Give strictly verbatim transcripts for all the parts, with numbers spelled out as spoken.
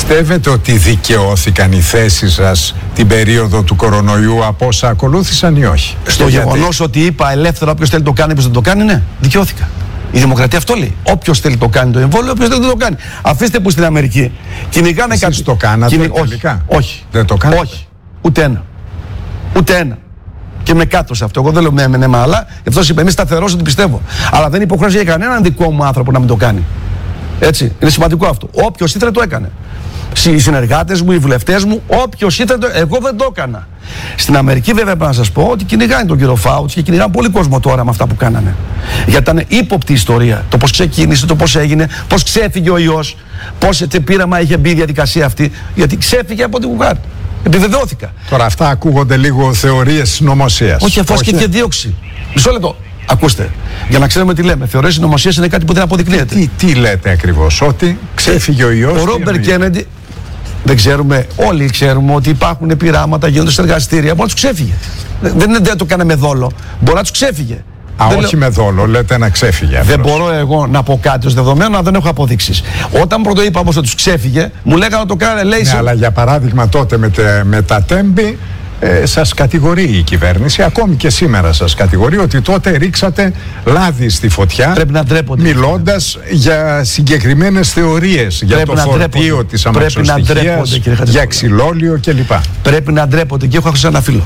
Πιστεύετε ότι δικαιώθηκαν οι θέσεις σας την περίοδο του κορονοϊού από όσα ακολούθησαν ή όχι? Στο γεγονός ότι είπα ελεύθερα όποιος θέλει το κάνει, όποιος δεν το κάνει, ναι, δικαιώθηκα. Η δημοκρατία αυτό λέει. Όποιος θέλει το κάνει το εμβόλιο, όποιος δεν το κάνει. Αφήστε που στην Αμερική κυνηγάνε κάτι. Εσείς το κάνατε Κυνη... τελικά? Όχι. Δεν το κάνατε? Όχι. Ούτε ένα. Ούτε ένα. Και με κάτω σε αυτό. Εγώ δεν λέω με ναι, αλλά γι' αυτό είπε: είμαι σταθερός ότι πιστεύω. Αλλά δεν υποχρέωσε για κανέναν δικό μου άνθρωπο να μην το κάνει. Έτσι. Είναι σημαντικό αυτό. Όποιος ήθελε το έκανε. Οι συνεργάτες μου, οι βουλευτές μου, όποιος ήθελε το... Εγώ δεν το έκανα. Στην Αμερική, βέβαια, πρέπει να σας πω ότι κυνηγάνε τον κύριο Φάουτς και κυνηγάνε πολύ κόσμο τώρα με αυτά που κάνανε. Γιατί ήταν ύποπτη η ιστορία. Το πώς ξεκίνησε, το πώς έγινε, πώς ξέφυγε ο ιός, πώς πείραμα είχε μπει η διαδικασία αυτή. Γιατί ξέφυγε από την Ουγγάρ. Επιβεβαιώθηκα. Τώρα αυτά ακούγονται λίγο θεωρίες συνωμοσίας. Όχι, αφού ασκήθηκε δίωξη. Μισό λεπτό. Ακούστε, για να ξέρουμε τι λέμε. Θεωρίες συνωμοσίας είναι κάτι που δεν αποδεικνύεται. Τι, τι λέτε ακριβώς? Ότι ξέφυγε ο ιός? Ο Ρόμπερτ Κέννεντι. Δεν ξέρουμε, όλοι ξέρουμε ότι υπάρχουν πειράματα, γίνονται σε εργαστήρια. Μπορεί να του ξέφυγε. Δεν, δεν το κάναμε δόλο. Μπορεί να του ξέφυγε. Α, δεν όχι λέω... με δόλο, λέτε να ξέφυγε. Δεν μπορώ εγώ να πω κάτι ως δεδομένο, αν δεν έχω αποδείξεις. Όταν πρώτο είπα όμως ότι του ξέφυγε, μου λέγανε να το κάνανε, λέει. Ναι, αλλά για παράδειγμα τότε με, τε, με τα τέμπη. Ε, σας κατηγορεί η κυβέρνηση, ακόμη και σήμερα σας κατηγορεί ότι τότε ρίξατε λάδι στη φωτιά. Πρέπει να ντρέπονται. Μιλώντας για συγκεκριμένες θεωρίες, για το φορτίο της αμαξοστοιχείας, για ξυλόλιο κλπ. Πρέπει να ντρέπονται και έχω χάσει ένα φίλο.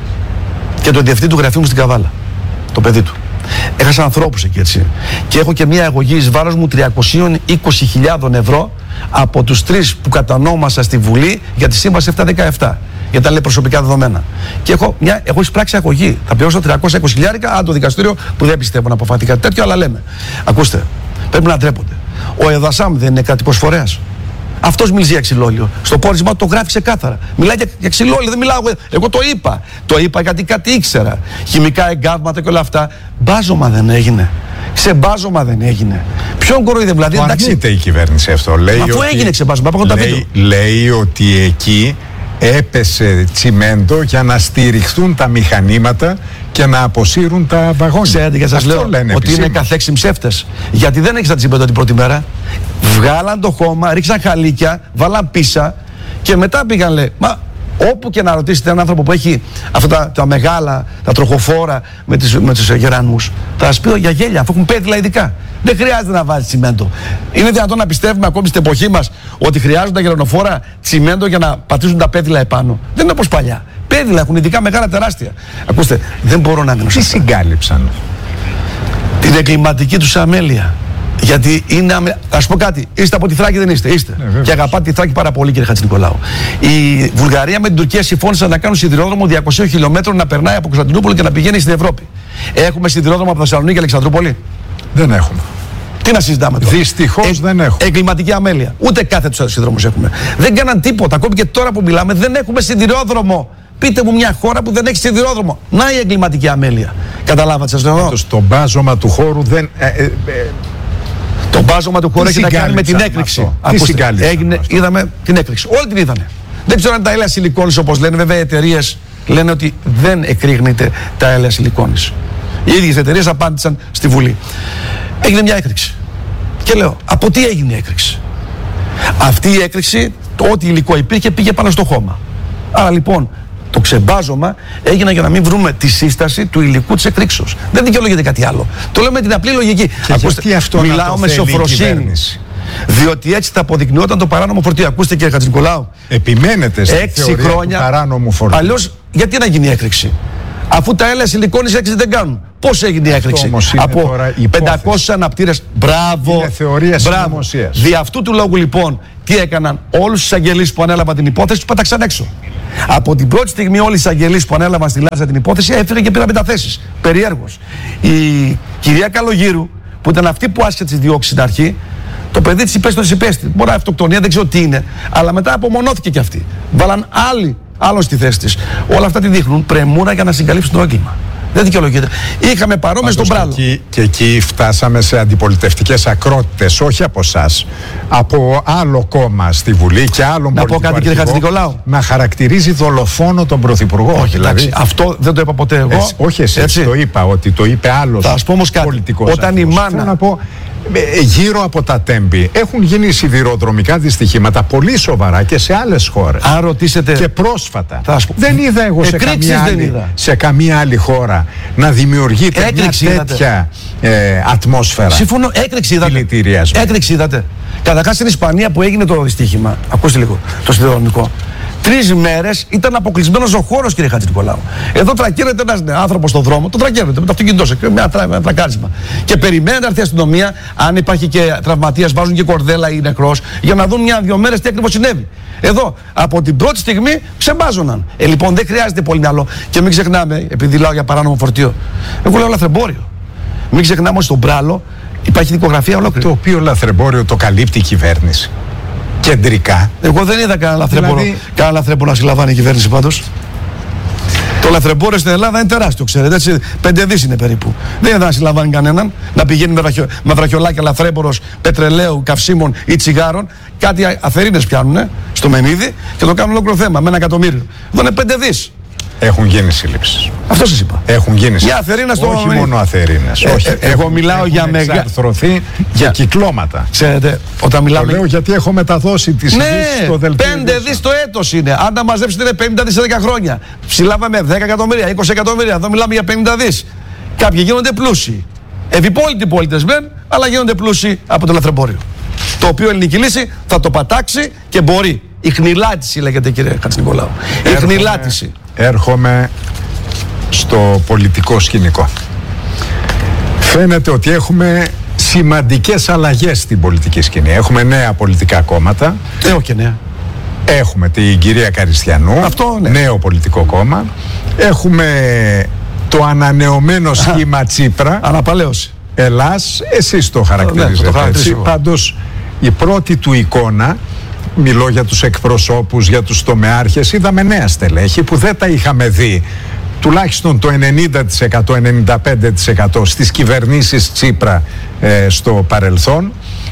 Και τον διευθυντή του γραφείου μου στην Καβάλα. Το παιδί του. Έχασα ανθρώπους εκεί, έτσι. Και έχω και μια αγωγή εις βάρος μου τριακόσιες είκοσι χιλιάδες ευρώ από τους τρεις που κατανόμασα στη Βουλή για τη σύμβαση επτακόσια δεκαεπτά. Γιατί τα λέει προσωπικά δεδομένα. Και έχω, μια, έχω εισπράξει αγωγή. Θα πληρώσω τριακόσια είκοσι χιλιάρικα, αν το δικαστήριο που δεν πιστεύω να αποφανθεί κάτι τέτοιο, αλλά λέμε. Ακούστε, πρέπει να ντρέπονται. Ο Εδασάμ δεν είναι κρατικός φορέας? Αυτός μιλήσει για ξυλόλιο. Στο πόρισμα το γράφει ξεκάθαρα. Μιλάει για, για ξυλόλιο, δεν μιλάω. Εγώ το είπα. Το είπα γιατί κάτι ήξερα. Χημικά εγκάβματα και όλα αυτά. Μπάζωμα δεν έγινε. Ξεμπάζωμα δεν έγινε. Ποιον κοροϊδεύει, δηλαδή? Το αρνείται η κυβέρνηση αυτό. Λέει αφού ότι, έγινε ξεμπάζωμα, από λέει, λέει ότι εκεί έπεσε τσιμέντο για να στηριχθούν τα μηχανήματα και να αποσύρουν τα βαγόνια. Ξέρετε, και σας λέω ότι επισήμως είναι καθέξι ψεύτες. Γιατί δεν έχεις τα τσιμέντο την πρώτη μέρα. Βγάλαν το χώμα, ρίξαν χαλίκια, βάλαν πίσα και μετά πήγαν, λέει. Μα όπου και να ρωτήσετε έναν άνθρωπο που έχει αυτά τα, τα μεγάλα, τα τροχοφόρα με, τις, με τους γερανούς, θα σας πει για γέλια, αφού έχουν πέδιλα ειδικά. Δεν χρειάζεται να βάζει τσιμέντο. Είναι δυνατόν να πιστεύουμε ακόμη στην εποχή μας ότι χρειάζονται γερανοφόρα τσιμέντο για να πατήσουν τα πέδιλα επάνω? Δεν είναι όπως παλιά. Πέδιλα έχουν ειδικά μεγάλα, τεράστια. Ακούστε, δεν μπορώ να γνωρίσω. Τι συγκάλυψαν? Την εγκληματική τους αμέλεια. Γιατί είναι. Αμε... Α πω κάτι, είστε από τη Θράκη, δεν είστε? Είστε. Ναι, και αγαπάτε τη Θράκη πάρα πολύ, κύριε Χατζηνικολάου. Η Βουλγαρία με την Τουρκία συμφώνησαν να κάνουν σιδηρόδρομο διακοσίων χιλιομέτρων να περνάει από Κωνσταντινούπολη και να πηγαίνει στην Ευρώπη. Έχουμε σιδηρόδρομο από Θεσσαλονίκη και Αλεξανδρούπολη? Δεν έχουμε. Τι να συζητάμε τώρα? Δυστυχώς ε, δεν έχουμε. Εγκληματική αμέλεια. Ούτε κάθε του σιδηρόδρομου έχουμε. Δεν κάναν τίποτα. Ακόμη και τώρα που μιλάμε, δεν έχουμε σιδηρόδρομο. Πείτε μου μια χώρα που δεν έχει σιδηρόδρομο. Να η εγκληματική αμέλεια. Καταλάβατε, σας λέω. Το μπάζωμα του χώρου δεν. Ε, ε, ε, Το μπάζωμα του χώρου έχει να κάνει με την έκρηξη. Ακούστε, έγινε, είδαμε την έκρηξη. Όλη την είδανε. Δεν ξέρω αν τα έλαια σιλικόνης, όπως λένε. Βέβαια οι εταιρείες λένε ότι δεν εκρήγνεται τα έλαια σιλικόνης. Οι ίδιες εταιρείες απάντησαν στη Βουλή. Έγινε μια έκρηξη. Και λέω, από τι έγινε η έκρηξη? Αυτή η έκρηξη, το ό,τι υλικό υπήρχε πήγε πάνω στο χώμα. Άρα λοιπόν, το ξεμπάζωμα έγινε για να μην βρούμε τη σύσταση του υλικού της εκρήξεως. Δεν δικαιολογείται κάτι άλλο. Το λέω με την απλή λογική. Και ακούστε, αυτό μιλάω με σοφροσύνη. Διότι έτσι θα αποδεικνύονταν το παράνομο φορτίο. Ακούστε, κύριε Χατζηνικολάου. Επιμένετε στη θεωρία χρόνια, του παράνομου φορτίου. Αλλιώς, γιατί να γίνει η έκρηξη? Αφού τα έλαια σιλικόνης έκρηξη δεν κάνουν. Πώς έγινε η έκρηξη? Από πεντακόσιους αναπτήρες. Μπράβο. Είναι θεωρία συνωμοσίας. Δι' αυτού του λόγου λοιπόν, τι έκαναν? Όλους τους εισαγγελείς που ανέλαβαν την υπόθεση τους πέταξαν έξω. Από την πρώτη στιγμή όλοι οι εισαγγελείς που ανέλαβαν στη Λάρισα την υπόθεση έφυγαν και πήραν μεταθέσεις. Περιέργως. Η κυρία Καλογύρου, που ήταν αυτή που άσκησε τις διώξεις στην αρχή, το παιδί της υπέστη, το υπέστη. Μπορεί να αυτοκτονία, δεν ξέρω τι είναι. Αλλά μετά απομονώθηκε κι αυτή. Βάλαν άλλοι, άλλο στη θέση της. Όλα αυτά τι δείχνουν? Πρεμούρα για να συγκαλύψουν το έγκλημα. Δεν δικαιολογείται. Είχαμε παρόμοιες στον Πράλο. Και εκεί, και εκεί φτάσαμε σε αντιπολιτευτικές ακρότητες, όχι από εσάς, από άλλο κόμμα στη Βουλή και άλλον να πω κάτι, κύριε Χατζηνικολάου. Να χαρακτηρίζει δολοφόνο τον Πρωθυπουργό. Όχι, δηλαδή, εντάξει, αυτό δεν το είπα ποτέ εγώ. Έτσι, όχι εσείς, έτσι. Το είπα ότι το είπε άλλος θα σας πω όμως κάτι. Πολιτικός όταν αυτός. Η μάνα, να πω, γύρω από τα Τέμπη έχουν γίνει σιδηροδρομικά δυστυχήματα πολύ σοβαρά και σε άλλες χώρες. Αν ρωτήσετε... Και πρόσφατα. Σπου... Δεν είδα εγώ σε καμία, άλλη, είδα. σε καμία άλλη χώρα να δημιουργείται έκρηξη μια τέτοια ε, ατμόσφαιρα. Σύμφωνο, έκρηξη είδατε. Έκρηξη είδατε. Καταρχάς στην Ισπανία που έγινε το δυστύχημα, ακούστε λίγο το σιδηροδρομικό. Τρεις μέρες ήταν αποκλεισμένος ο χώρος, κύριε Χατζηνικολάου. Εδώ τρακέρεται ένας άνθρωπος στον δρόμο, τον τρακέρεται με το αυτοκίνητό σε με ένα, ένα τρακάρισμα. Και περιμένει να έρθει η αστυνομία, αν υπάρχει και τραυματίας, βάζουν και κορδέλα ή νεκρός, για να δουν μια-δυο μέρες τι ακριβώς συνέβη. Εδώ, από την πρώτη στιγμή ξεμπάζωναν. Ε, λοιπόν, δεν χρειάζεται πολύ μυαλό. Και μην ξεχνάμε, επειδή λέω για παράνομο φορτίο, εγώ λέω λαθρεμπόριο. Μην ξεχνάμε ότι στον Πράλο υπάρχει δικογραφία ολόκληρη. Το οποίο λαθρεμπόριο το καλύπτει η κυβέρνηση. Κεντρικά. Εγώ δεν είδα κανένα λαθρέμπορο, δηλαδή... κανένα λαθρέμπορο να συλλαμβάνει η κυβέρνηση πάντως. Το λαθρεμπόριο στην Ελλάδα είναι τεράστιο, ξέρετε. Έτσι, πέντε δις είναι περίπου. Δεν είδα να συλλαμβάνει κανέναν, να πηγαίνει με, βραχιο, με βραχιολάκια λαθρέμπορος πετρελαίου, καυσίμων ή τσιγάρων. Κάτι αθερίνες πιάνουν στο Μενίδη και το κάνουν ολόκληρο θέμα με ένα εκατομμύριο. Εδώ είναι πέντε δις. Έχουν γίνει συλλήψεις. Αυτό σας είπα. Έχουν γίνει συλλήψεις. Όχι με... μόνο αθερίνες. Ε, ε, εγώ έχουν, μιλάω έχουν για μεγάλα. Εξαρθρωθεί για κυκλώματα. Ξέρετε, όταν μιλάμε. Το λέω γιατί έχω μεταδώσει τις ναι, ειδήσεις στο δελτίο. πέντε δις το έτος είναι. Αν τα μαζέψετε είναι πενήντα δις σε δέκα χρόνια. Συλλάβαμε δέκα εκατομμύρια, είκοσι εκατομμύρια. Εδώ μιλάμε για πενήντα δις. Κάποιοι γίνονται πλούσιοι. Ευυπόλυτοι πολίτες μεν, αλλά γίνονται πλούσιοι από το λαθρεμπόριο. Το οποίο η ελληνική λύση θα το πατάξει και μπορεί. Η χνηλάτιση λέγεται, κύριε Χατζηνικολάου. Η χνηλάτιση. Έρχομαι στο πολιτικό σκηνικό. Φαίνεται ότι έχουμε σημαντικές αλλαγές στην πολιτική σκηνή. Έχουμε νέα πολιτικά κόμματα. Έχω και νέα. Έχουμε την κυρία Καριστιανού, αυτό, ναι. Νέο πολιτικό κόμμα. Έχουμε το ανανεωμένο σχήμα Τσίπρα. Αναπαλαίωση. Ελλάς, εσείς το χαρακτηρίζετε, ναι, έτσι. Πάντως η πρώτη του εικόνα, μιλώ για τους εκπροσώπους, για τους τομεάρχες, είδαμε νέα στελέχη που δεν τα είχαμε δει τουλάχιστον το ενενήντα τοις εκατό, ενενήντα πέντε τοις εκατό στις κυβερνήσεις Τσίπρα ε, στο παρελθόν.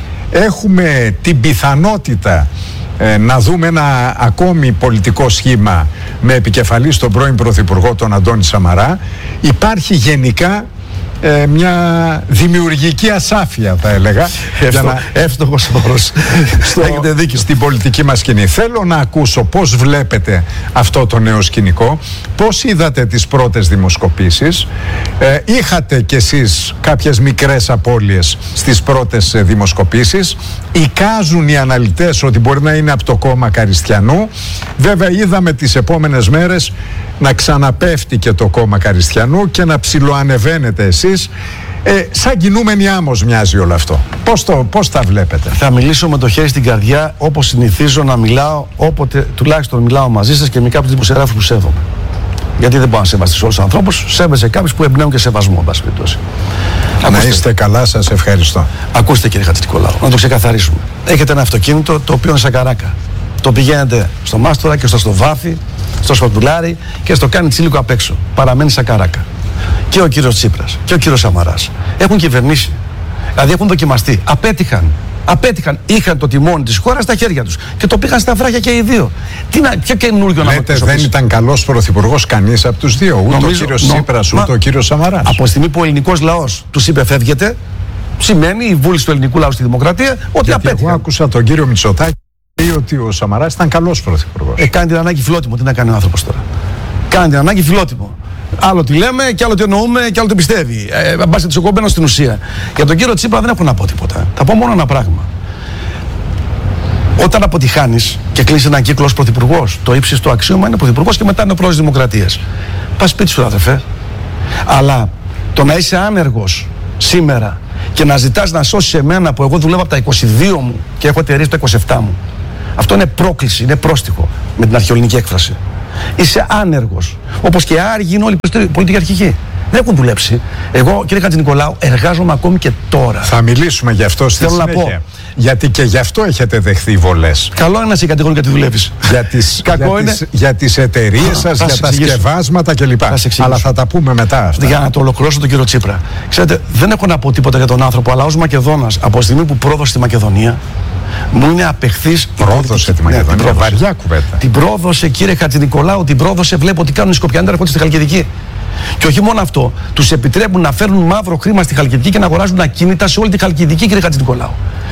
Έχουμε την πιθανότητα ε, να δούμε ένα ακόμη πολιτικό σχήμα με επικεφαλή στον πρώην Πρωθυπουργό τον Αντώνη Σαμαρά. Υπάρχει γενικά Ε, μια δημιουργική ασάφεια, θα έλεγα. Εύστοχος όρος. Έχετε δίκιο. Στην πολιτική μας σκηνή. Θέλω να ακούσω πώς βλέπετε αυτό το νέο σκηνικό, πώς είδατε τις πρώτες δημοσκοπήσεις. Ε, είχατε κι εσείς κάποιες μικρές απώλειες στις πρώτες ε, δημοσκοπήσεις. Εικάζουν οι αναλυτές ότι μπορεί να είναι από το κόμμα Καριστιανού. Βέβαια είδαμε τις επόμενες μέρες να ξαναπέφτει και το κόμμα Καριστιανού και να ψιλοανεβαίνετε εσείς. Ε, σαν κινούμενη άμμος μοιάζει όλο αυτό. Πώς, το, πώς τα βλέπετε? Θα μιλήσω με το χέρι στην καρδιά, όπως συνηθίζω να μιλάω, όποτε τουλάχιστον μιλάω μαζί σας και με κάποιους δημοσιογράφους που σέβομαι. Γιατί δεν μπορώ να σεβαστείς όλους τους ανθρώπους, σέβεσαι κάποιους που εμπνέουν και σεβασμό, εν πάση περιπτώσει. Να είστε καλά, σας ευχαριστώ. Ακούστε, κύριε Χατζηνικολάου, να το ξεκαθαρίσουμε. Έχετε ένα αυτοκίνητο το οποίο είναι σαν καράκα. Το πηγαίνετε στο Μάστορα και στο Στοβάφι, στο Σπατουλάρι και στο κάνει τσίλικο απ' έξω. Παραμένει σαν καράκα. Και ο κύριος Τσίπρας και ο κύριος Σαμαράς έχουν κυβερνήσει. Δηλαδή έχουν δοκιμαστεί. Απέτυχαν. Απέτυχαν. Είχαν το τιμόνι της χώρας στα χέρια τους. Και το πήγαν στα βράχια και οι δύο. Τι να, πιο καινούργιο να λέτε, δεν ήταν καλός πρωθυπουργός κανείς από τους δύο. Ούτε νομίζω, ο κύριος νο, Τσίπρας, ούτε μα, ο κύριος Σαμαράς. Από τη στιγμή που ο ελληνικός λαός τους είπε φεύγετε, σημαίνει η βούληση του ελληνικού λαού στη δημοκρατία ότι γιατί απέτυχαν. Εγώ άκουσα τον κύριο Μητσοτάκη ότι ο Σαμαράς ήταν καλός πρωθυπουργός. Ε, κάνει την ανάγκη φιλότιμο. Τι να κάνει ο άνθρωπος τώρα? Κάνει την ανάγκη φιλότιμο. Άλλο τι λέμε και άλλο τι εννοούμε και άλλο τι πιστεύει. Ε, Μπάστε τη κόμπαινο στην ουσία. Για τον κύριο Τσίπρα δεν έχω να πω τίποτα. Θα πω μόνο ένα πράγμα. Όταν αποτυχάνεις και κλείνεις έναν κύκλο ως πρωθυπουργός, το ύψιστο αξίωμα είναι πρωθυπουργός και μετά είναι ο πρόεδρος της Δημοκρατίας. Πας σπίτι σου, αδερφέ. Αλλά το να είσαι άνεργος σήμερα και να ζητάς να σώσεις εμένα που εγώ δουλεύω από τα είκοσι δύο μου και έχω εταιρείες το είκοσι επτά μου. Αυτό είναι πρόκληση, είναι πρόστιχο με την αρχαιολινική έκφραση. Είσαι άνεργος. Όπως και άργοι είναι όλοι οι πολιτικοί αρχηγοί. Δεν έχουν δουλέψει. Εγώ, κύριε Χατζηνικολάου, εργάζομαι ακόμη και τώρα. Θα μιλήσουμε γι' αυτό στη Θέλω συνέχεια. Να πω. Γιατί και γι' αυτό έχετε δεχθεί βολές. Καλό είναι να σε κατηγορούν γιατί δουλεύεις. Για τις, για τις, για τις εταιρείες σας, για τα σκευάσματα κλπ. Αλλά θα τα πούμε μετά αυτά. Για να το ολοκληρώσω τον κύριο Τσίπρα. Ξέρετε, δεν έχω να πω τίποτα για τον άνθρωπο, αλλά ως Μακεδόνας, από τη στιγμή που πρόδωσε τη Μακεδονία, μου είναι απεχθής. Πρόδωσε τη Μακεδονία. Ναι, την βαριά κουβέντα. Την πρόδωσε, κύριε Χατζηνικολάου, την πρόδωσε. Βλέπω ότι κάνουν οι Σκοπιανοί να έρχονται στη Χαλκιδική. Και όχι μόνο αυτό, τους επιτρέπουν να φέρνουν μαύρο χρήμα στη Χαλκιδική και να αγοράζουν ακίνητα σε όλη τη Χαλκιδική, κύριε Χατζηνικολάου.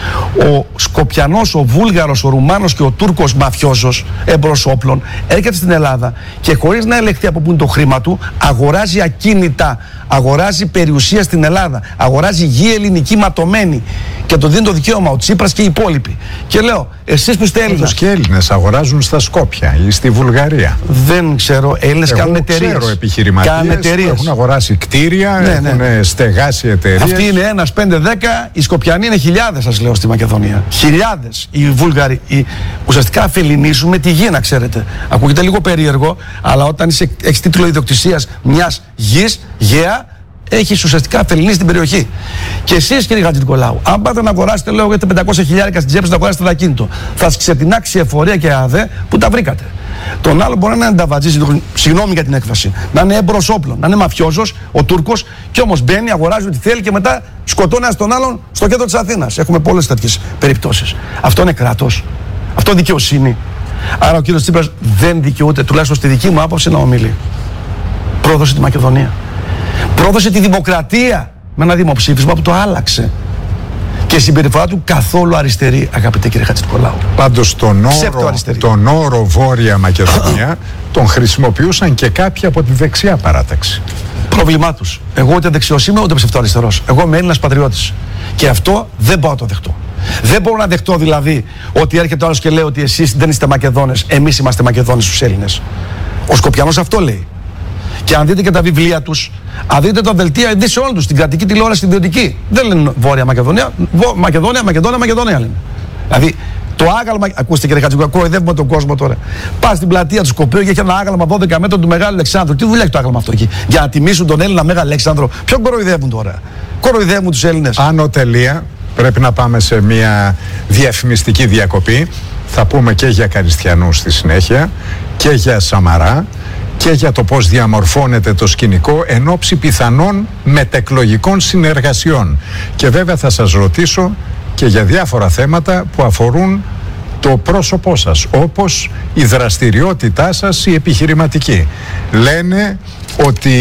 Ο Σκοπιανός, ο Βούλγαρος, ο Ρουμάνος και ο Τούρκος μαφιόζος έμπορος όπλων έρχεται στην Ελλάδα και χωρίς να ελεγχθεί από πού είναι το χρήμα του, αγοράζει ακίνητα, αγοράζει περιουσία στην Ελλάδα, αγοράζει γη ελληνική ματωμένη και το δίνει το δικαίωμα ο Τσίπρας και οι υπόλοιποι. Και λέω, εσείς που είστε Έλληνας. Και Έλληνες αγοράζουν στα Σκόπια ή στη Βουλγαρία. Δεν ξέρω, Έλληνες κάνουν εταιρείες. Ξέρω επιχειρηματίες που έχουν αγοράσει κτίρια, ναι, έχουν ναι. στεγάσει εταιρείες. Αυτοί είναι ένας, πέντε, δέκα, οι Σκοπιανοί είναι χιλιάδες, σας λέω, στη Μακεδονία. Χιλιάδες. Οι Βούλγαροι. Οι... Ουσιαστικά αφεληνίζουμε τη γη, να ξέρετε. Ακούγεται λίγο περίεργο, αλλά όταν έχεις τίτλο ιδιοκτησίας μιας γης, γεά, έχεις ουσιαστικά αφεληνίσει την περιοχή. Και εσείς, κύριε Χατζηνικολάου, αν πάτε να αγοράσετε, λέω, για πεντακόσια χιλιάρικα στην τσέπη να αγοράσετε το ακίνητο, θα σας ξετινάξει εφορία και ΑΔΕ που τα βρήκατε. Τον άλλο μπορεί να είναι ταβατζής, συγγνώμη για την έκφραση, να είναι έμπορος όπλων, να είναι μαφιόζος, ο Τούρκος, και όμως μπαίνει, αγοράζει ό,τι θέλει και μετά σκοτώνει ένας τον άλλον στο κέντρο της Αθήνας. Έχουμε πολλές τέτοιες περιπτώσεις. Αυτό είναι κράτος. Αυτό είναι δικαιοσύνη. Άρα ο κύριος Τσίπρας δεν δικαιούται, τουλάχιστον στη δική μου άποψη, να ομιλεί. Πρόδωσε τη Μακεδονία. Πρόδωσε τη δημοκρατία με ένα δημοψήφισμα που το άλλαξε. Και η συμπεριφορά του καθόλου αριστερή, αγαπητέ κύριε Χατζηνικολάου. Πάντως τον όρο, τον όρο Βόρεια Μακεδονία τον χρησιμοποιούσαν και κάποιοι από τη δεξιά παράταξη. Πρόβλημά τους. Εγώ ούτε δεξιός είμαι ούτε ψευτοαριστερός. Εγώ είμαι Έλληνας πατριώτης. Και αυτό δεν μπορώ να το δεχτώ. Δεν μπορώ να δεχτώ δηλαδή ότι έρχεται ο άλλος και λέει ότι εσείς δεν είστε Μακεδόνες, εμείς είμαστε Μακεδόνες στους Έλληνες. Ο Σκοπιανός αυτό λέει. Και αν δείτε και τα βιβλία τους, αν δείτε τα δελτία ειδήσεων όλων τους, στην κρατική τηλεόραση, ιδιωτική, δεν λένε Βόρεια Μακεδονία, Βο, Μακεδόνια, Μακεδόνια, Μακεδόνια λένε. Δηλαδή, το άγαλμα, ακούστε κύριε Χατζηνικολάου, κοροϊδεύουμε τον κόσμο τώρα. Πα στην πλατεία του Σκοπίου και έχει ένα άγαλμα δώδεκα μέτρων του Μεγάλου Αλεξάνδρου. Τι δουλειά έχει το άγαλμα αυτό εκεί? Για να τιμήσουν τον Έλληνα Μέγα Αλέξανδρο. Ποιον κοροϊδεύουν τώρα? Κοροϊδεύουν τους Έλληνες. Άνω τελεία, πρέπει να πάμε σε μια διαφημιστική διακοπή. Θα πούμε και για Καριστιανούς στη συνέχεια και για Σαμαρά και για το πώς διαμορφώνεται το σκηνικό εν ώψη πιθανών μετεκλογικών συνεργασιών. Και βέβαια θα σας ρωτήσω και για διάφορα θέματα που αφορούν το πρόσωπό σας, όπως η δραστηριότητά σας η επιχειρηματική. Λένε ότι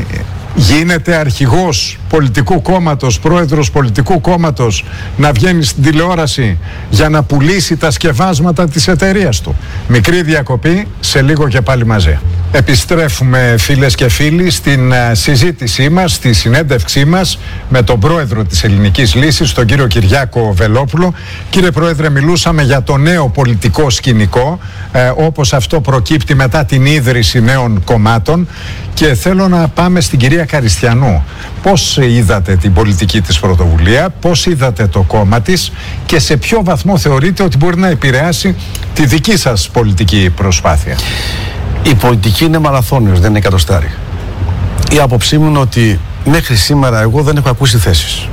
γίνεται αρχηγός πολιτικού κόμματος, πρόεδρος πολιτικού κόμματος, να βγαίνει στην τηλεόραση για να πουλήσει τα σκευάσματα της εταιρείας του. Μικρή διακοπή, σε λίγο και πάλι μαζί. Επιστρέφουμε, φίλες και φίλοι, στην συζήτησή μας, στη συνέντευξή μας με τον πρόεδρο της Ελληνικής Λύσης, τον κύριο Κυριάκο Βελόπουλο. Κύριε Πρόεδρε, μιλούσαμε για το νέο πολιτικό σκηνικό, ε, όπως αυτό προκύπτει μετά την ίδρυση νέων κομμάτων, και θέλω να πάμε στην κυρία Καριστιανού. Πώς είδατε την πολιτική της πρωτοβουλία, πώς είδατε το κόμμα της και σε ποιο βαθμό θεωρείτε ότι μπορεί να επηρεάσει τη δική σας πολιτική προσπάθεια? Η πολιτική είναι μαραθώνιος, δεν είναι εκατοστάρι. Η άποψή μου είναι ότι μέχρι σήμερα εγώ δεν έχω ακούσει θέσεις.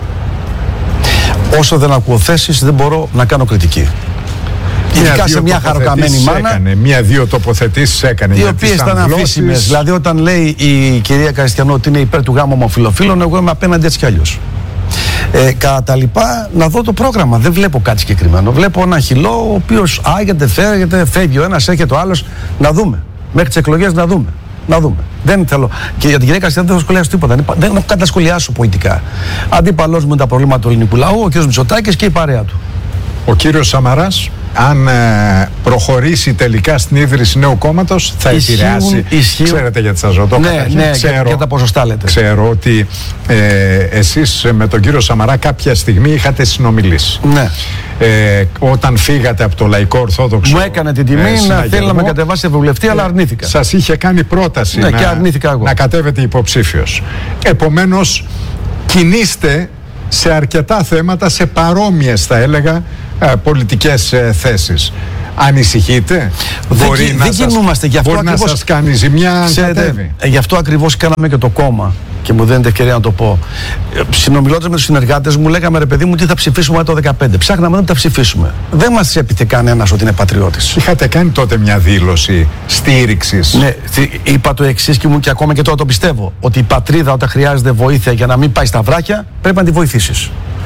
Όσο δεν ακούω θέσεις δεν μπορώ να κάνω κριτική. Ειδικά σε μια χαροκαμένη μάνα. Μία-δύο τοποθετήσεις έκανε. Οι οποίες ήταν αμφίσιμες. Δηλαδή, όταν λέει η κυρία Καριστιανού ότι είναι υπέρ του γάμου ομοφυλοφίλων, εγώ είμαι απέναντι έτσι κι αλλιώς. Ε, κατά τα λοιπά, να δω το πρόγραμμα. Δεν βλέπω κάτι συγκεκριμένο. Βλέπω ένα χυλό ο οποίος άγεται, φεύγεται, φεύγει ο ένας, έρχεται ο άλλος. Να δούμε. Μέχρι τις εκλογές να δούμε. Να δούμε. Δεν θέλω. Και για την κυρία Καριστιανού δεν θα σχολιάσω τίποτα. Δεν έχω κάτι να σχολιάσω πολιτικά. Αντίπαλός μου είναι τα προβλήματα του ελληνικού λαού, ο κ. Μητσοτάκης και η παρέα του. Ο κύριος Σαμαράς, αν ε, προχωρήσει τελικά στην ίδρυση νέου κόμματος, θα ισχύουν, επηρεάσει. Ισχύουν. Ξέρετε γιατί σας ρωτώ. Ναι, καταρχήν, ναι, ξέρω, για τα ποσοστά λέτε. Ξέρω ότι ε, εσείς με τον κύριο Σαμαρά κάποια στιγμή είχατε συνομιλήσει. Ναι. Ε, όταν φύγατε από το Λαϊκό Ορθόδοξο. Μου έκανε την τιμή ε, να θέλει να με κατεβάσει ευρωβουλευτή, αλλά αρνήθηκα. Σας είχε κάνει πρόταση ναι, να, να κατέβετε υποψήφιος. Επομένως, κινείστε σε αρκετά θέματα, σε παρόμοιες θα έλεγα πολιτικές θέσεις. Ανησυχείτε? Δεν, μπορεί να, δεν σας, κινούμαστε γι' αυτό μπορεί ακριβώς, να σας κάνει ζημιά αν κατέβει. Γι' αυτό ακριβώς κάναμε και το κόμμα και μου δίνετε ευκαιρία να το πω. Συνομιλώντας με τους συνεργάτες μου, λέγαμε ρε παιδί μου τι θα ψηφίσουμε το δεκαπέντε. Ψάχναμε να τα ψηφίσουμε. Δεν μας έπειθε κανένας ότι είναι πατριώτης. Είχατε κάνει τότε μια δήλωση στήριξης. Ναι, είπα το εξής και, και ακόμα και τώρα το πιστεύω. Ότι η πατρίδα όταν χρειάζεται βοήθεια για να μην πάει στα βράχια, πρέπει να τη βοηθήσεις.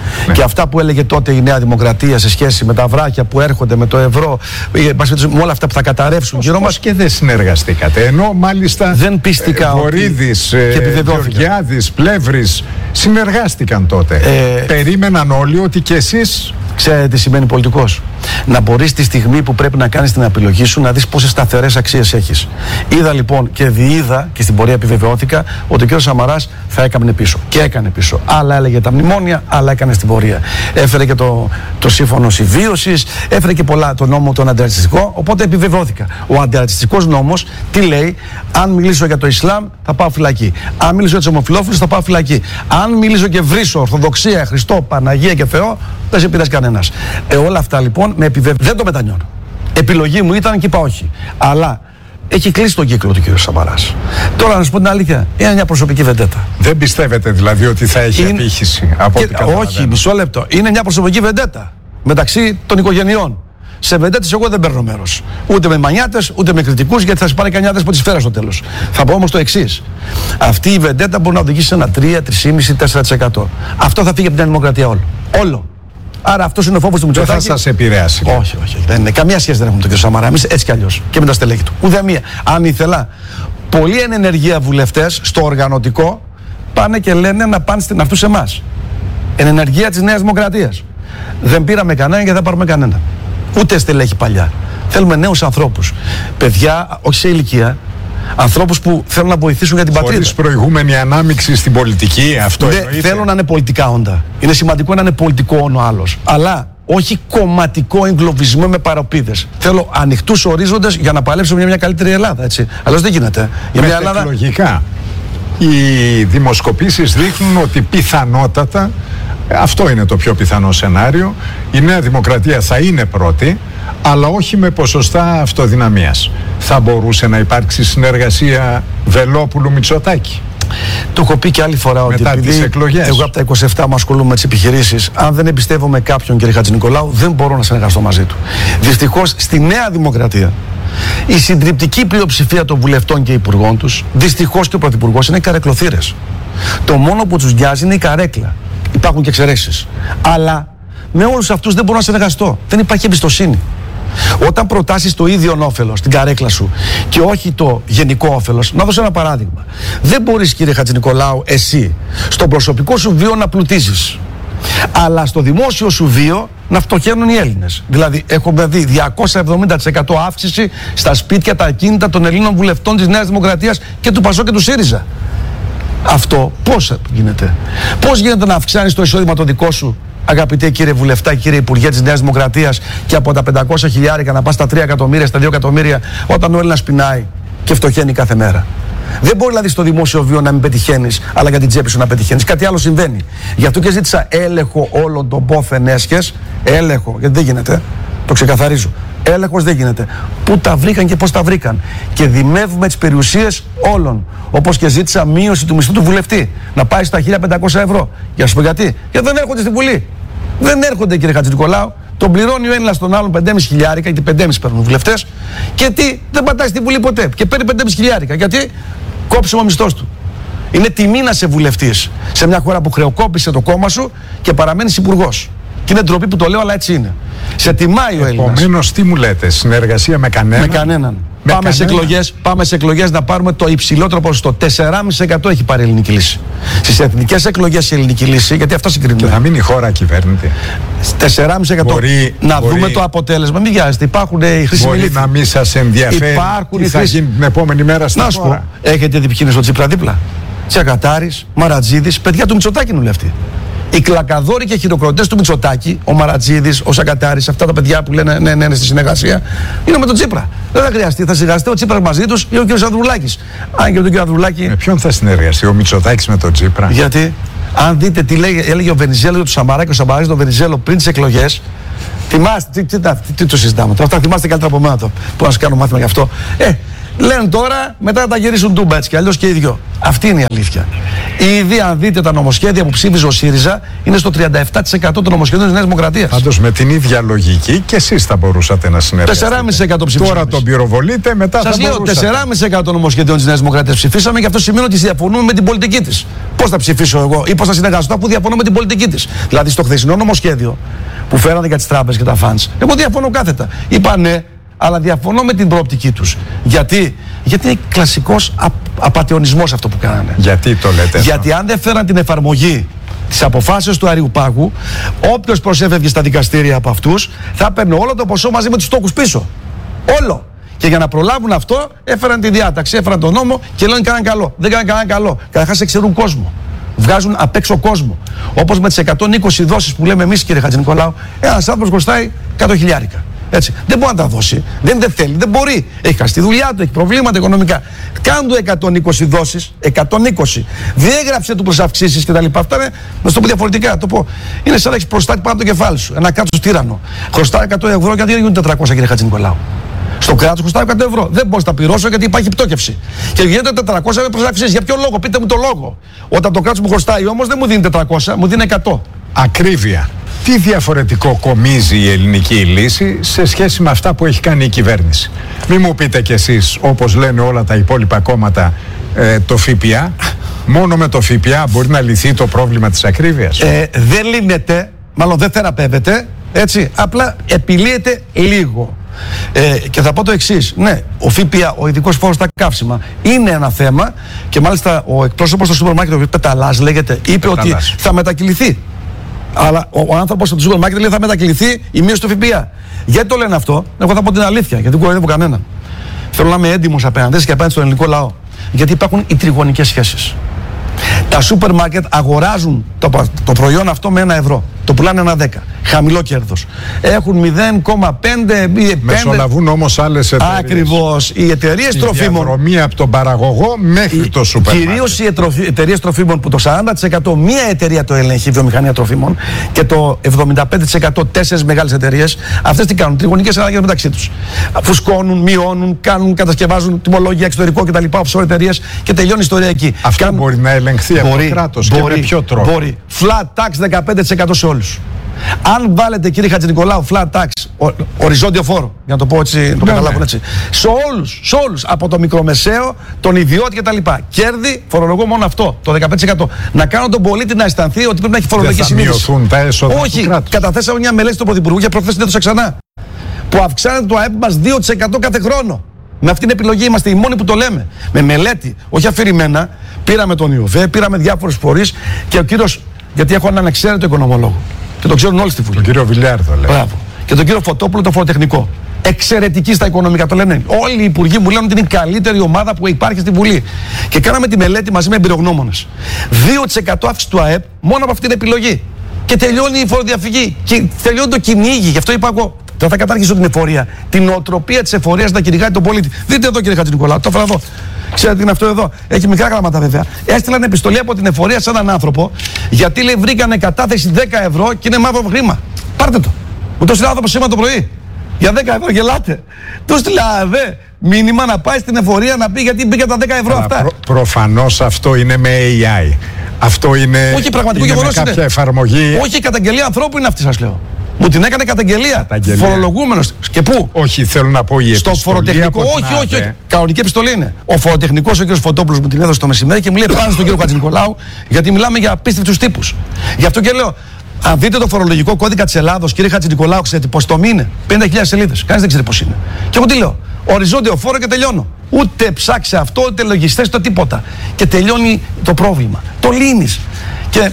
Ναι. Και αυτά που έλεγε τότε η Νέα Δημοκρατία σε σχέση με τα βράχια που έρχονται, με το ευρώ, με όλα αυτά που θα καταρρεύσουν γύρω μας. Και δεν συνεργαστήκατε. Ενώ μάλιστα δεν πίστηκα Βορίδης, ε, Γεωργιάδης, Πλεύρης συνεργάστηκαν τότε. Ε, Περίμεναν όλοι ότι και εσείς. Ξέρετε τι σημαίνει πολιτικός? Να μπορείς τη στιγμή που πρέπει να κάνεις την επιλογή σου να δεις πόσες σταθερές αξίες έχεις. Είδα λοιπόν και διείδα και στην πορεία επιβεβαιώθηκα ότι ο κ. Σαμαράς θα έκανε πίσω. Και έκανε πίσω. Άλλα έλεγε τα μνημόνια, άλλα έκανε στην πορεία. Έφερε και το, το σύμφωνο συμβίωσης, έφερε και πολλά το νόμο τον αντιρατσιστικό. Οπότε επιβεβαιώθηκα. Ο αντιρατσιστικός νόμος τι λέει? Αν μιλήσω για το Ισλάμ θα πάω φυλακή. Αν μιλήσω για τους ομοφυλόφιλους θα πάω φυλακή. Αν μιλήσω και βρίσω Ορθοδοξία, Χριστό, Παναγία και Θεό, δεν σε πειράζει κανένας. Ε, όλα αυτά λοιπόν με επιβεβαιώνουν. Δεν το μετανιώνω. Επιλογή μου ήταν και είπα όχι. Αλλά έχει κλείσει τον κύκλο του κ. Σαμαράς. Τώρα να σου πω την αλήθεια, είναι μια προσωπική βεντέτα. Δεν πιστεύετε δηλαδή ότι θα έχει είναι... απήχηση από ό,τι καταλαβαίνω? Όχι, μισό λεπτό. Είναι μια προσωπική βεντέτα μεταξύ των οικογενειών. Σε βεντέτες εγώ δεν παίρνω μέρος. Ούτε με μανιάτες, ούτε με κριτικούς, γιατί θα σπάνε κανένα δέσποτη σφαίρα στο τέλος. Θα πω όμως το εξής. Αυτή η βεντέτα μπορεί να οδηγήσει σε ένα τρία, τρία κόμμα πέντε, τέσσερα τοις εκατό. Αυτό θα φύγει από την Δημοκρατία όλο. Όλο. Άρα αυτό είναι ο φόβος του Μητσοτάκη. Δεν θα σας επηρεάσει. Όχι, όχι. Δεν είναι. Καμία σχέση δεν έχουμε με τον κ. Σαμαρά. Εμείς έτσι κι αλλιώς. Και με τα στελέχη του. Ούτε μία. Αν ήθελα, πολλοί εν ενεργεία βουλευτές στο οργανωτικό πάνε και λένε να πάνε στην αυτούς εμάς. Εν ενεργεία της Νέας Δημοκρατίας. Δεν πήραμε κανέναν και δεν θα πάρουμε κανέναν. Ούτε στελέχη παλιά. Θέλουμε νέους ανθρώπους. Παιδιά, όχι σε ηλικία. Ανθρώπους που θέλουν να βοηθήσουν για την πατρίδα. Χωρίς προηγούμενη ανάμειξη στην πολιτική, αυτό δεν θέλω να είναι πολιτικά όντα. Είναι σημαντικό να είναι πολιτικό όν ο άλλος. Αλλά όχι κομματικό εγκλωβισμό με παροπίδες. Θέλω ανοιχτούς ορίζοντες για να παλέψουμε για μια καλύτερη Ελλάδα. Έτσι. Αλλιώς δεν γίνεται. Για μια Ελλάδα... Λογικά. Οι δημοσκοπήσεις δείχνουν ότι πιθανότατα, αυτό είναι το πιο πιθανό σενάριο, η Νέα Δημοκρατία θα είναι πρώτη, αλλά όχι με ποσοστά αυτοδυναμίας. Θα μπορούσε να υπάρξει συνεργασία Βελόπουλου-Μητσοτάκη? Το έχω πει και άλλη φορά ότι μετά τις εκλογές. Εγώ από τα είκοσι επτά μου ασχολούμαι με τις επιχειρήσεις. Αν δεν εμπιστεύομαι κάποιον, κύριε Χατζηνικολάου, δεν μπορώ να συνεργαστώ μαζί του. Δυστυχώς στη Νέα Δημοκρατία η συντριπτική πλειοψηφία των βουλευτών και υπουργών τους, δυστυχώς και ο πρωθυπουργός, είναι καρεκλοθύρες. Το μόνο που τους νοιάζει είναι η καρέκλα. Υπάρχουν και εξαιρέσεις. Αλλά με όλους αυτούς δεν μπορώ να συνεργαστώ. Δεν υπάρχει εμπιστοσύνη. Όταν προτάσεις το ίδιο όφελος, την καρέκλα σου, και όχι το γενικό όφελος, να δώσω ένα παράδειγμα. Δεν μπορείς, κύριε Χατζηνικολάου, εσύ στο προσωπικό σου βίο να πλουτίζεις, αλλά στο δημόσιο σου βίο να φτωχαίνουν οι Έλληνες. Δηλαδή, έχουμε δει διακόσια εβδομήντα τοις εκατό αύξηση στα σπίτια, τα ακίνητα των Ελλήνων βουλευτών της Νέας Δημοκρατίας και του Πασό και του ΣΥΡΙΖΑ. Αυτό πώς γίνεται? Πώς γίνεται να αυξάνεις το εισόδημα το δικό σου, αγαπητέ κύριε Βουλευτά, κύριε Υπουργέ της Νέας Δημοκρατίας, και από τα πεντακόσια χιλιάρικα να πας στα τρία εκατομμύρια, στα δύο εκατομμύρια, όταν ο Έλληνας πεινάει και φτωχαίνει κάθε μέρα? Δεν μπορεί δηλαδή στο δημόσιο βίο να μην πετυχαίνεις, αλλά για την τσέπη σου να πετυχαίνεις. Κάτι άλλο συμβαίνει. Γι' αυτό και ζήτησα έλεγχο όλων των πόθεν έσχες. Έλεγχο, γιατί δεν γίνεται. Το ξεκαθαρίζω. Έλεγχος δεν γίνεται. Πού τα βρήκαν και πώς τα βρήκαν. Και δημεύουμε τις περιουσίες όλων. Όπως και ζήτησα μείωση του μισθού του βουλευτή. Να πάει στα χίλια πεντακόσια ευρώ. Για να σου πω γιατί. Γιατί δεν έρχονται στη Βουλή. Δεν έρχονται, κύριε Χατζηνικολάου. Τον πληρώνει ο Έλληνας τον άλλον πεντέμισι χιλιάρικα, γιατί πεντέμισι παίρνουν βουλευτές. Και τι, δεν πατάει στη Βουλή ποτέ. Και παίρνει πεντέμισι χιλιάρικα. Γιατί κόψιμο μισθός του. Είναι τιμή να είσαι βουλευτής σε μια χώρα που χρεοκόπησε το κόμμα σου και παραμένεις υπουργός. Και είναι ντροπή που το λέω, αλλά έτσι είναι. Σε τιμάει ο Έλληνας. Επομένως, τι μου λέτε, συνεργασία με κανέναν? Με κανέναν. Με πάμε, κανένα. σε εκλογές, πάμε σε εκλογές να πάρουμε το υψηλότερο ποσοστό. τέσσερα κόμμα πέντε τοις εκατό έχει πάρει η ελληνική λύση. Στις εθνικές εκλογές η ελληνική λύση, γιατί αυτό συγκρίνουμε. Και θα μείνει η χώρα κυβέρνητη. τέσσερα κόμμα πέντε τοις εκατό. Μπορεί, να μπορεί, δούμε το αποτέλεσμα. Μην βιάζεστε. Υπάρχουν οι χρήσιμοι. Μπορεί να μην σας ενδιαφέρει Υπάρχουν τι θα χρήσιμοι... γίνει την επόμενη μέρα στην χώρα. Έχετε δει ποιοι είναι στο Τσίπρα δίπλα? Τσακατάρης, Μαρατζίδης, παιδιά του Μητσοτάκη είναι όλοι αυτοί. Οι κλακαδόροι και χειροκροτές του Μητσοτάκη, ο Μαρατζίδης, ο Σακατάρης, αυτά τα παιδιά που λένε ναι, ναι, ναι, στη συνεργασία, είναι με τον Τσίπρα. Δεν θα χρειαστεί, θα συνεργαστεί ο Τσίπρας μαζί τους ή ο κ. Ανδρουλάκης. Αν και ο κ. Ανδρουλάκη. Με ποιον θα συνεργαστεί, ο Μητσοτάκης με τον Τσίπρα? Γιατί, αν δείτε τι λέει, έλεγε ο Βενιζέλο για τον Σαμαρά και ο Σαμαράς τον Βενιζέλο πριν τις εκλογές. Θυμάστε, τι, τι, τι, τι το συζητάμε τώρα, αυτά θυμάστε καλύτερα από μένα το. Που να σας κάνω μάθημα γι' αυτό. Ε, λένε τώρα, μετά θα τα γυρίσουν τούμπα έτσι κι αλλιώς και οι δυο. Αυτή είναι η αλήθεια. Ήδη, αν δείτε τα νομοσχέδια που ψήφιζε ο ΣΥΡΙΖΑ, είναι στο τριάντα επτά τοις εκατό των νομοσχεδίων της Νέας Δημοκρατίας. Πάντως με την ίδια λογική και εσείς θα μπορούσατε να συνεργαστείτε. τέσσερα κόμμα πέντε τοις εκατό ψηφίσαμε. Τώρα τον πυροβολείτε, μετά σας θα λέω, μπορούσατε. τέσσερα κόμμα πέντε τοις εκατό των νομοσχεδίων της Νέας Δημοκρατίας ψηφίσαμε και αυτό σημαίνει ότι διαφωνούμε με την πολιτική της. Πώς θα ψηφίσω εγώ ή πώς θα συνεργαστώ αφού διαφωνώ με την πολιτική της? Δηλαδή στο χθεσινό νομοσχέδιο που φέρανε για τις τράπεζες και τα funds, εγώ διαφωνώ κάθετα. Είπα ναι, αλλά διαφωνώ με την προοπτική τους. Γιατί? Γιατί είναι κλασικός απ, απατεωνισμός αυτό που κάνανε. Γιατί το λέτε? Γιατί αν δεν φέραν την εφαρμογή της αποφάσεως του Αριουπάγου, όποιος προσέφευγε στα δικαστήρια από αυτούς θα παίρνει όλο το ποσό μαζί με τους τόκους πίσω. Όλο. Και για να προλάβουν αυτό, έφεραν τη διάταξη, έφεραν τον νόμο και λένε κάναν καλό. Δεν κάναν κανένα καλό. Καταρχάς εξαιρούν κόσμο. Βγάζουν απ' έξω κόσμο. Όπως με τις εκατόν είκοσι δόσεις που λέμε εμείς, κύριε Χατζηνικολάου, ένας άνθρωπος χρωστάει εκατό χιλιάρικα. Έτσι. Δεν μπορεί να τα δώσει. Δεν, δεν θέλει, δεν μπορεί. Έχει χάσει τη δουλειά του, έχει προβλήματα οικονομικά. Κάνουν του εκατόν είκοσι δόσεις, εκατόν είκοσι. Διέγραψε του προς αυξήσεις κτλ. Αυτά είναι, να το πω διαφορετικά. Το πω. Είναι σαν να έχει προστάτη πάνω από το κεφάλι σου. Ένα κράτος τύραννο. Χρωστάει εκατό ευρώ γιατί δεν γίνουν τετρακόσια, κύριε Χατζηνικολάου. Στο κράτος χρωστάω εκατό ευρώ. Δεν μπορώ να τα πληρώσω γιατί υπάρχει πτώκευση. Και γίνεται τετρακόσια με προσαυξήσεις. Για ποιο λόγο? Πείτε μου το λόγο. Όταν το κράτος μου χρωστάει όμως δεν μου δίνει τετρακόσια, μου δίνει εκατό. Ακρίβεια. Τι διαφορετικό κομίζει η ελληνική λύση σε σχέση με αυτά που έχει κάνει η κυβέρνηση? Μην μου πείτε κι εσείς, όπως λένε όλα τα υπόλοιπα κόμματα, ε, το ΦΠΑ. Μόνο με το ΦΠΑ μπορεί να λυθεί το πρόβλημα της ακρίβειας? Ε, δεν λύνεται, μάλλον δεν θεραπεύεται, έτσι, απλά επιλύεται λίγο. Ε, και θα πω το εξής. Ναι, ο ΦΠΑ, ο ειδικός φόρος στα καύσιμα, είναι ένα θέμα και μάλιστα ο εκπρόσωπος του σούπερ μάρκετ, ο Πεταλάς λέγεται, είπε Πεταλάς. ότι θα μετακυληθεί. Αλλά ο, ο άνθρωπος του σούπερ μάρκετ λέει θα μετακυληθεί η μείωση του ΦΠΑ. Γιατί το λένε αυτό? Εγώ θα πω την αλήθεια, γιατί δεν κοροϊδεύω κανέναν. Θέλω να είμαι έντιμος απέναντι και απέναντι στον ελληνικό λαό. Γιατί υπάρχουν οι τριγωνικές σχέσεις. Τα σούπερ μάρκετ αγοράζουν το, το προϊόν αυτό με ένα ευρώ. Το πουλάνε ένα δέκα. Χαμηλό κέρδος. Έχουν μηδέν κόμμα πέντε. Μεσολαβούν όμως άλλες εταιρείες. Ακριβώς. Οι εταιρείες τροφίμων. Η διαδρομή από τον παραγωγό μέχρι η, το σούπερ μάρκετ. Κυρίως οι εταιρείες τροφίμων που το σαράντα τοις εκατό μία εταιρεία το ελέγχει, η βιομηχανία τροφίμων, και το εβδομήντα πέντε τοις εκατό τέσσερις μεγάλες εταιρείες. Αυτές τι κάνουν? Τριγωνικές εναλλαγές μεταξύ τους. Φουσκώνουν, μειώνουν, κάνουν, κατασκευάζουν τιμολόγια εξωτερικό κτλ. Offshore εταιρείες και τελειώνει η ιστορία εκεί. Αυτό κάνουν... μπορεί να ελεγχθεί από το κράτος και με ποιο τρόπο? Μπορεί. Flat tax δεκαπέντε τοις εκατό σε όλους. Αν βάλετε, κύριε Χατζηνικολάου, flat tax, ο, οριζόντιο φόρο, για να το πω έτσι, να το καταλάβουν έτσι, σε όλους, σε όλους, από το μικρομεσαίο, τον ιδιώτη κτλ. Κέρδη, φορολογώ μόνο αυτό, το δεκαπέντε τοις εκατό. Να κάνω τον πολίτη να αισθανθεί ότι πρέπει να έχει φορολογική συνείδηση. Δεν θα μειωθούν τα έσοδα του Όχι, κράτους? καταθέσαμε μια μελέτη του Πρωθυπουργού και προχθές την έδωσα ξανά. Που αυξάνεται το ΑΕΠ μας δύο τοις εκατό κάθε χρόνο. Με αυτή την επιλογή είμαστε οι μόνοι που το λέμε. Με μελέτη, όχι αφηρημένα. Πήραμε τον ΙΟΒΕ, πήραμε διάφορους φορείς και ο κύριος, γιατί έχω έναν ανεξαίρετο οικονομολόγο. Και το ξέρουν όλοι στη Βουλή. Τον κύριο Βιλιάρδο, λέει. Μπράβο. Και τον κύριο Φωτόπουλο, το φοροτεχνικό. Εξαιρετική στα οικονομικά, το λένε. Όλοι οι υπουργοί μου λένε ότι είναι η καλύτερη ομάδα που υπάρχει στη Βουλή. Και κάναμε τη μελέτη μαζί με εμπειρογνώμονες. δύο τοις εκατό αύξηση του ΑΕΠ μόνο από αυτή την επιλογή. Και τελειώνει η φοροδιαφυγή. Και τελειώνει το κυνήγι. Γι' αυτό είπα εγώ. Δεν θα κατάργησω την εφορία. Την νοοτροπία της εφορίας να κυνηγάει τον πολίτη. Δείτε εδώ, κύριε Χατζηνικολάου, το έφερα εδώ. Ξέρετε τι είναι αυτό εδώ? Έχει μικρά γράμματα βέβαια. Έστειλαν επιστολή από την εφορία σε έναν άνθρωπο γιατί λέει βρήκανε κατάθεση δέκα ευρώ και είναι μαύρο χρήμα. Πάρτε το. Μου το στείλε άνθρωπο σήμερα το πρωί. Για δέκα ευρώ γελάτε. Του στείλα δε μήνυμα να πάει στην εφορία να πει γιατί μπήκε τα δέκα ευρώ Αλλά αυτά. Προ, προφανώς αυτό είναι με έι άι. Αυτό είναι, όχι, πραγματικό είναι με κάποια είναι. εφαρμογή. Όχι, η καταγγελία ανθρώπου είναι αυτή, σας λέω. Μου την έκανε καταγγελία. καταγγελία. Φορολογούμενος. Και πού? Όχι, θέλω να πω η στο φοροτεχνικό. Όχι, όχι, όχι. Κανονική επιστολή είναι. Ο φοροτεχνικός, ο κ. Φωτόπουλος, μου την έδωσε το μεσημέρι και μου λέει πάνω στον κύριο Χατζηνικολάου, γιατί μιλάμε για απίστευτους τύπους. Γι' αυτό και λέω, αν δείτε το φορολογικό κώδικα της Ελλάδος, κύριε Χατζηνικολάου, ξέρετε πώς το είναι? πενήντα χιλιάδες σελίδες. Κανείς δεν ξέρει πώς είναι. Και εγώ τι λέω? Οριζόντιο φόρο και τελειώνω. Ούτε ψάξε αυτό, ούτε λογιστές, το τίποτα. Και τελειώνει το πρόβλημα. Το λύνεις. Και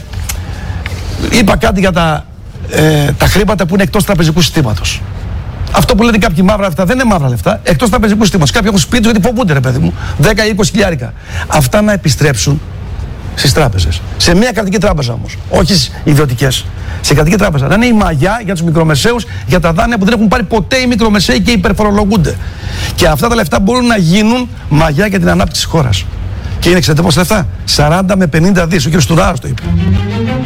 είπα κάτι για τα. Ε, τα χρήματα που είναι εκτός τραπεζικού συστήματος. Αυτό που λένε κάποιοι μαύρα λεφτά δεν είναι μαύρα λεφτά, εκτός τραπεζικού συστήματος. Κάποιοι έχουν σπίτι γιατί φοβούνται, ρε παιδί μου, δέκα ή είκοσι χιλιάρικα. Αυτά να επιστρέψουν στις τράπεζες. Σε μια κρατική τράπεζα όμως, όχι στις ιδιωτικές. Σε κρατική τράπεζα. Να είναι η μαγιά για τους μικρομεσαίους, για τα δάνεια που δεν έχουν πάρει ποτέ οι μικρομεσαίοι και υπερφορολογούνται. Και αυτά τα λεφτά μπορούν να γίνουν μαγιά για την ανάπτυξη της χώρας. Και είναι, ξέρετε πόσα λεφτά? σαράντα με πενήντα δις. Ο κ. Στουράρος το είπε.